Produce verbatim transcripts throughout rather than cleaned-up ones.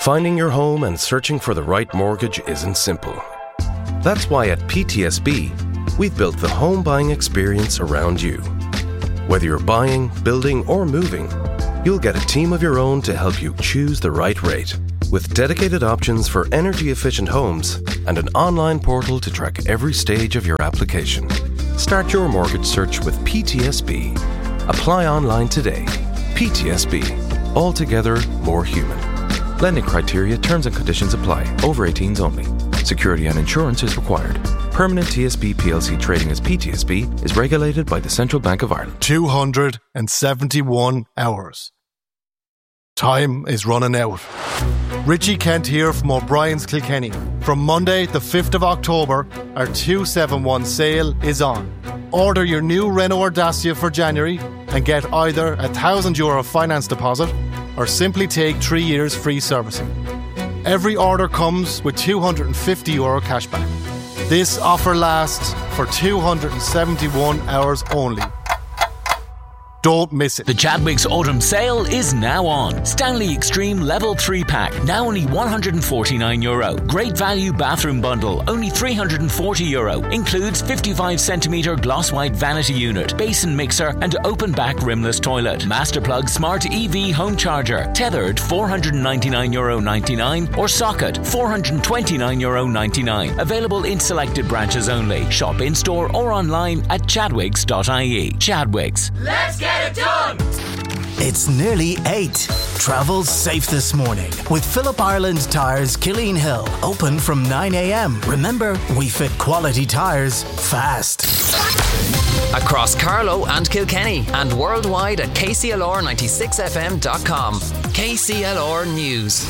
Finding your home and searching for the right mortgage isn't simple. That's why at P T S B, we've built the home buying experience around you. Whether you're buying, building, or moving, you'll get a team of your own to help you choose the right rate, with dedicated options for energy-efficient homes and an online portal to track every stage of your application. Start your mortgage search with P T S B. Apply online today. P T S B. Altogether more human. Lending criteria, terms and conditions apply. Over eighteens only. Security and insurance is required. Permanent T S B P L C trading as P T S B is regulated by the Central Bank of Ireland. two hundred seventy-one hours. Time is running out. Richie Kent here from O'Brien's Kilkenny. From Monday the fifth of October, our two seventy-one sale is on. Order your new Renault Dacia for January and get either a one thousand euro finance deposit or simply take three years free servicing. Every order comes with two hundred fifty euro cashback. This offer lasts for two hundred seventy-one hours only. Don't miss it. The Chadwicks Autumn Sale is now on. Stanley Extreme Level three Pack, now only one hundred forty-nine euro. Great value bathroom bundle, only three hundred forty euro. Includes fifty-five centimetre gloss white vanity unit, basin mixer and open back rimless toilet. Masterplug Smart E V home charger, tethered four hundred ninety-nine euro ninety-nine or socket four hundred twenty-nine euro ninety-nine. Available in selected branches only. Shop in store or online at chadwicks dot I E. Chadwicks. Let's get it done! It's nearly eight. Travel safe this morning with Phillip Ireland Tyres Killeen Hill. Open from nine a.m. Remember, we fit quality tyres fast. Across Carlow and Kilkenny and worldwide at K C L R ninety-six F M dot com. K C L R News.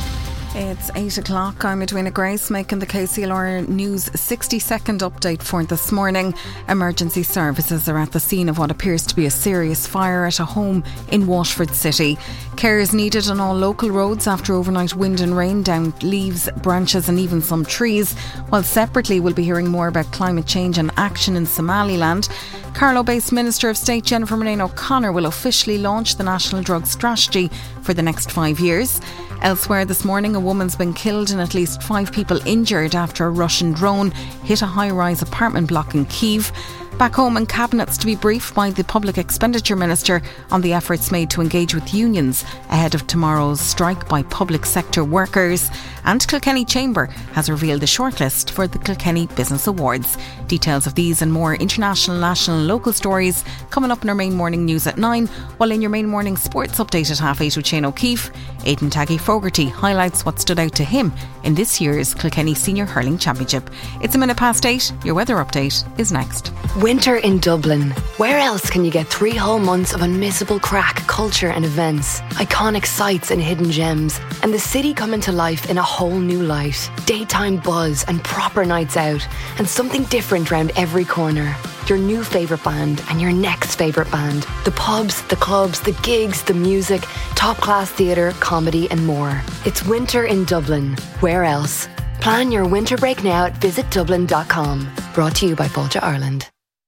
It's eight o'clock. I'm Edwina Grace making the K C L R News sixty second update for this morning. Emergency services are at the scene of what appears to be a serious fire at a home in Waterford City. Care is needed on all local roads after overnight wind and rain down leaves, branches and even some trees. While separately we'll be hearing more about climate change and action in Somaliland. Carlow-based Minister of State Jennifer Murnane O'Connor will officially launch the National Drug Strategy for the next five years. Elsewhere this morning, a woman's been killed and at least five people injured after a Russian drone hit a high-rise apartment block in Kyiv. Back home in Cabinet's to be briefed by the Public Expenditure Minister on the efforts made to engage with unions ahead of tomorrow's strike by public sector workers. And Kilkenny Chamber has revealed a shortlist for the Kilkenny Business Awards. Details of these and more international, national and local stories coming up in our main morning news at nine, while in your main morning sports update at half eight with Shane O'Keefe, Aidan Taggy Fogarty highlights what stood out to him in this year's Kilkenny Senior Hurling Championship. It's a minute past eight. Your weather update is next. Winter in Dublin. Where else can you get three whole months of unmissable crack, culture and events, iconic sights and hidden gems, and the city coming to life in a whole new light? Daytime buzz and proper nights out, and something different round every corner. Your new favourite band and your next favourite band. The pubs, the clubs, the gigs, the music, top class theatre, comedy and more. It's winter in Dublin. Where else? Plan your winter break now at visit dublin dot com. Brought to you by Volta Ireland.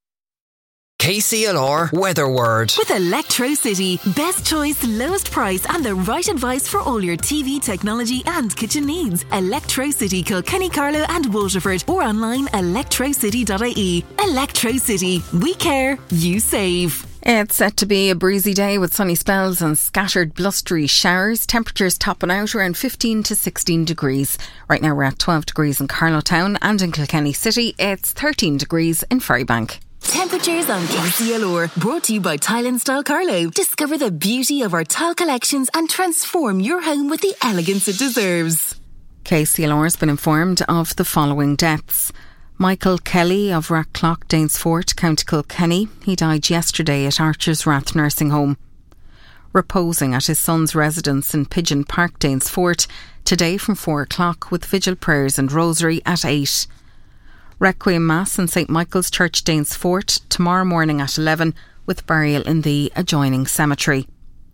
K C L R Weather Word. With Electro City, best choice, lowest price and the right advice for all your T V, technology and kitchen needs. Electro City, Kilkenny, Carlow and Waterford, or online electro city dot I E. Electro City. We care, you save. It's set to be a breezy day with sunny spells and scattered blustery showers. Temperatures topping out around fifteen to sixteen degrees. Right now we're at twelve degrees in Carlow Town, and in Kilkenny City it's thirteen degrees in Ferrybank. Temperatures on K C L R, brought to you by Tile and Style Carlow. Discover the beauty of our tile collections and transform your home with the elegance it deserves. K C L R has been informed of the following deaths. Michael Kelly of Rathclough, Danesfort, County Kilkenny. He died yesterday at Archer's Rath Nursing Home. Reposing at his son's residence in Pigeon Park, Danesfort, today from four o'clock with vigil prayers and rosary at eight. Requiem Mass in St Michael's Church, Danesfort, tomorrow morning at eleven, with burial in the adjoining cemetery.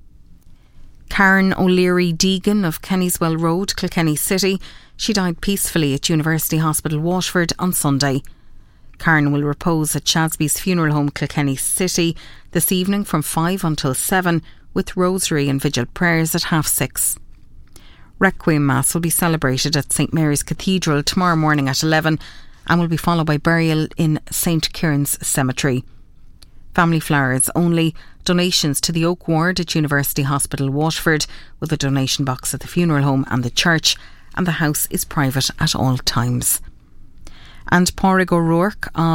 Karen O'Leary Deegan of Kennyswell Road, Kilkenny City. She died peacefully at University Hospital Waterford on Sunday. Karen will repose at Shasby's Funeral Home, Kilkenny City, this evening from five until seven, with rosary and vigil prayers at half six. Requiem Mass will be celebrated at St Mary's Cathedral tomorrow morning at eleven and will be followed by burial in St Kieran's Cemetery. Family flowers only. Donations to the Oak Ward at University Hospital Waterford, with a donation box at the funeral home and the church, and the house is private at all times. And Pádraig O'Rourke of